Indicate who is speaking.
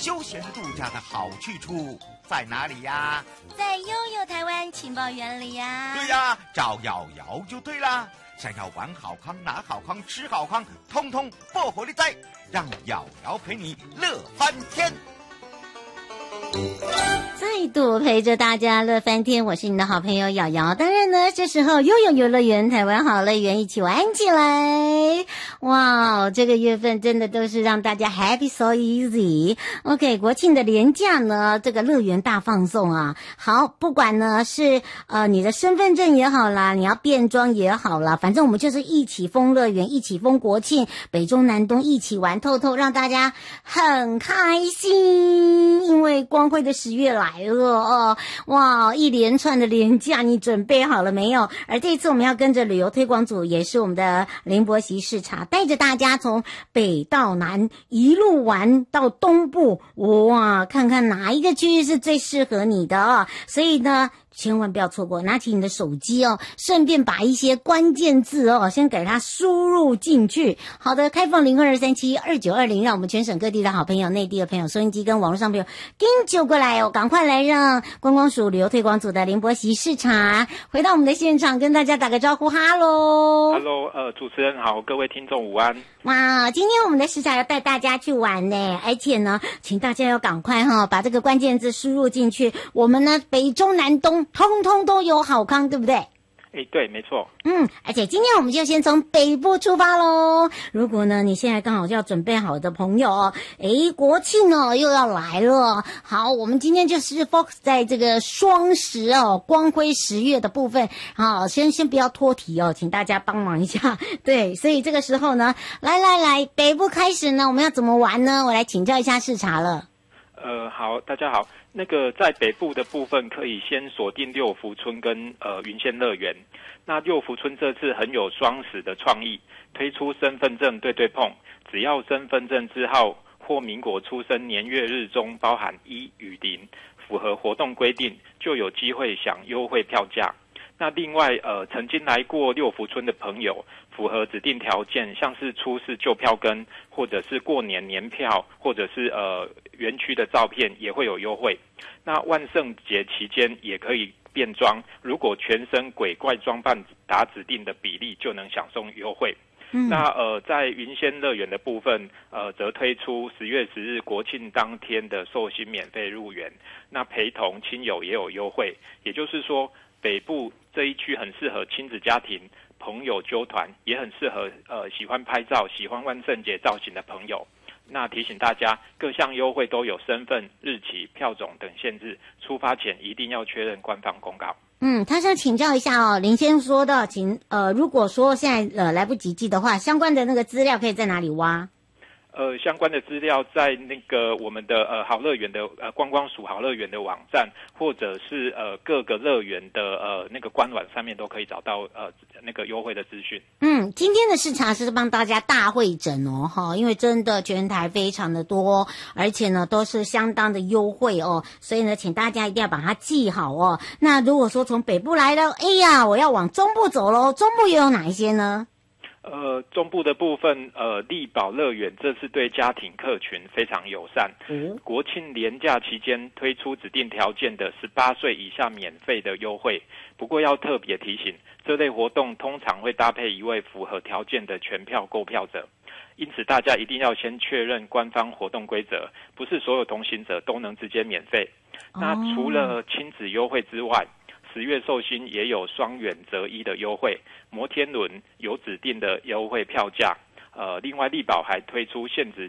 Speaker 1: 休闲度假的好去处在哪里呀？
Speaker 2: 在悠悠台湾情报园里呀。
Speaker 1: 对呀，找瑶瑶就对啦。想要玩好康、拿好康、吃好康，通通不火力在，让瑶瑶陪你乐翻天。
Speaker 2: 再度陪着大家乐翻天，我是你的好朋友瑶瑶。当然呢，这时候悠悠游乐园、台湾好乐园一起玩起来。哇，这个月份真的都是让大家 happy so easy。OK， 国庆的连假呢，这个乐园大放送啊。好，不管呢是你的身份证也好啦，你要变装也好啦，反正我们就是一起疯乐园，一起疯国庆，北中南东一起玩透透，让大家很开心。因为光辉的10月来了哦，哇，一连串的连假，你准备好了没有？而这次我们要跟着旅游推广组，也是我们的林伯习视察，带着大家从北到南一路玩到东部，哇，看看哪一个区域是最适合你的哦。所以呢，千万不要错过，拿起你的手机哦，顺便把一些关键字哦，先给它输入进去。好的，开放02372920，让我们全省各地的好朋友、内地的朋友、收音机跟网络上朋友跟就过来哦，赶快来让观光署旅游推广组的林伯习视察回到我们的现场，跟大家打个招呼，哈喽。
Speaker 3: Hello， 主持人好，各位听众午安。
Speaker 2: 哇，今天我们的视察要带大家去玩呢，而且呢，请大家要赶快把这个关键字输入进去。我们呢，北中南东通通都有好康，对不对？
Speaker 3: 对，没错。
Speaker 2: 而且今天我们就先从北部出发咯。如果呢，你现在刚好就要准备好的朋友哦，国庆哦又要来了。好，我们今天就是 focus 在这个双十哦，光辉10月的部分。好，先不要脱题哦，请大家帮忙一下。对，所以这个时候呢，来，北部开始呢，我们要怎么玩呢？我来请教一下视察了。
Speaker 3: 好，大家好。那个在北部的部分，可以先锁定六福村跟云仙乐园。那六福村这次很有双十的创意，推出身份证对碰，只要身份证字号或民国出生年月日中包含1与0，符合活动规定，就有机会享优惠票价。那另外曾经来过六福村的朋友，符合指定条件，像是出示旧票根，或者是过年年票，或者是园区的照片，也会有优惠。那万圣节期间也可以变装，如果全身鬼怪装扮达指定的比例，就能享受优惠。那在云仙乐园的部分，则推出10月10日国庆当天的寿星免费入园，那陪同亲友也有优惠。也就是说，北部这一区很适合亲子家庭、朋友揪团，也很适合喜欢拍照、喜欢万圣节造型的朋友。那提醒大家，各项优惠都有身份、日期、票种等限制，出发前一定要确认官方公告。
Speaker 2: 他想请教一下哦，林先说的，如果说现在来不及寄的话，相关的那个资料可以在哪里挖？
Speaker 3: 相关的资料在那个我们的好乐园的观光署好乐园的网站，或者是各个乐园的那个官网上面都可以找到那个优惠的资讯。
Speaker 2: 今天的视察是帮大家大会诊哦哈，因为真的全台非常的多，而且呢都是相当的优惠哦，所以呢请大家一定要把它记好哦。那如果说从北部来的，我要往中部走咯，中部又有哪一些呢？
Speaker 3: 中部的部分，力宝乐园这次对家庭客群非常友善。国庆连假期间推出指定条件的18岁以下免费的优惠，不过要特别提醒，这类活动通常会搭配一位符合条件的全票购票者，因此大家一定要先确认官方活动规则，不是所有同行者都能直接免费。那除了亲子优惠之外，10月寿星也有双远择一的优惠，摩天轮有指定的优惠票价。另外力宝还推出限制